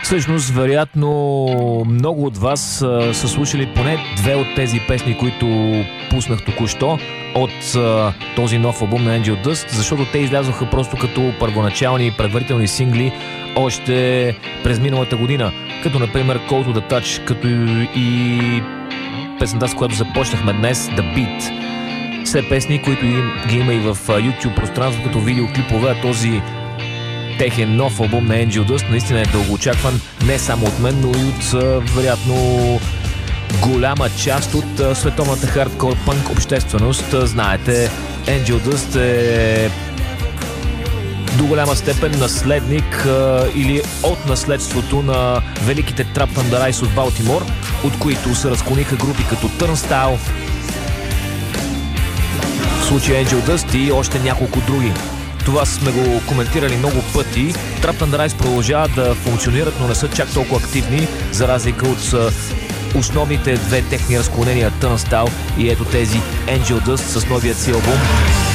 Всъщност, вероятно, много от вас са слушали поне две от тези песни, които пуснах току-що от този нов албум на Angel Dust, защото те излязоха просто като първоначални предварителни сингли още през миналата година, като например Call to the Touch, като и песента, с която започнахме днес, The Beat. Все песни, които ги има и в YouTube пространство, като видеоклипове, а този техен нов албум на Angel Dust наистина е дългоочакван не само от мен, но и от вероятно голяма част от световната хардкор пънк общественост. Знаете, Angel Dust е до голяма степен наследник или от наследството на великите Trapped Under Ice от Балтимор, от които се разклониха групи като Turnstile, в случая Angel Dust и още няколко други. Това сме го коментирали много пъти. Trapped Under Ice продължават да функционират, но не са чак толкова активни, за разлика от основните две техни разклонения Turnstile и ето тези Angel Dust с новият си албум.